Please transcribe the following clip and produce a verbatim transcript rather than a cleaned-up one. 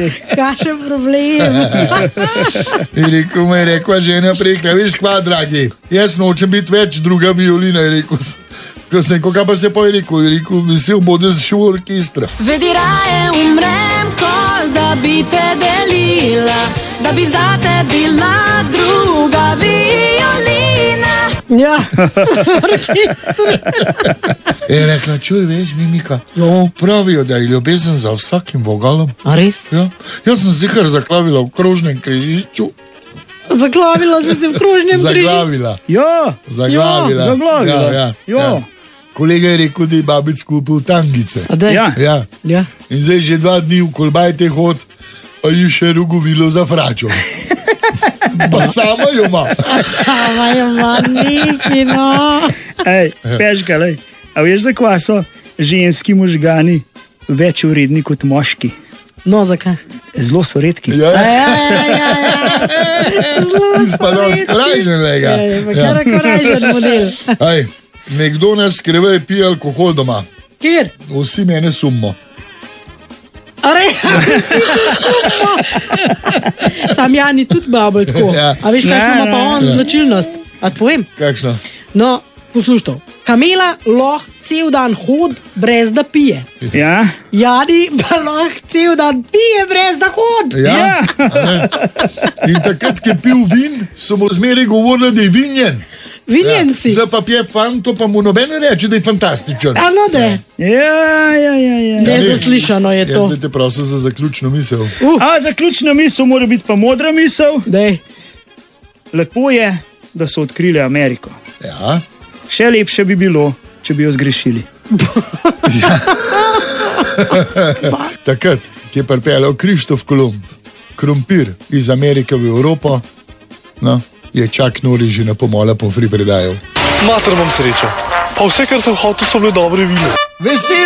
Kakšen problem. In rekel, me je rekla žena prekla, veš kva, dragi, jaz nočem biti več druga violina, je rekel. Ko sem, ko pa se pa je rekel, je rekel, vesel bode šel v orkestra. Vedi raje umrem, kot da bi te delila, da bi zate bila druga violina. Ja, orkestra. Je rekla, čuj, veš, Mimika, Jo. pravijo, da je ljubezen za vsakim vogalom. A res? Ja. Jaz sem zikar zaklavila v krožnem križišču. Zaklavila si se v krožnem križišču. Zaglavila. Ja, Zaglavila. zaglavila. Ja, ja, Jo. ja. Kolega je rekel, da je babic kupil tangice. A daj. Ja. Ja. Ja. In zdaj že dva dni v kolbajte hod, a ji še rugovilo za fračo. Pa sama jo ima. Sama je maniki, no. Ej, peška, lej. A veš, za kva so ženski možgani več vredni kot moški? No, zakaj? Zelo so redki. Ja, Ja, ja, ja, ja. Zelo spadal skrajženega. Ja, pa kar korajžen model. Aj, nekdo nas skrivaj pije alkohol doma. Kjer? Vsi mene sumo. A re, sam Jani tudi babel tako. Ja. A veš, kakšno ima pa on značilnost? A ti povem? Kakšno? No, poslušaj to. Kamela lahko cel dan hod, brez da pije. Ja? Jani pa lahko cel dan pije, brez da hod. Ja. A In takrat, ki je pil vin, so mu zmeraj govorili, da je vinjen. Vinjen si. Zdaj pa pije fan, to pa mu nobene reče, da je fantastičen. A no, da. Ja, ja, ja, ja. Nezaslišano je to. Jaz bi te prosil za zaključno misel. Uh, A zaključna misel mora biti pa modra misel. dej. Lepo je, da so odkrili Ameriko. Ja. Še lepše bi bilo, če bi jo zgrešili. Takrat, ki je pripeljal Krištof Kolumb krompir iz Amerike v Evropo, no, je Čak Nori že na pomola po fri predajal. Mater imam srečo. Pa vse, kar sem hotel, so bile dobre vile. Vesel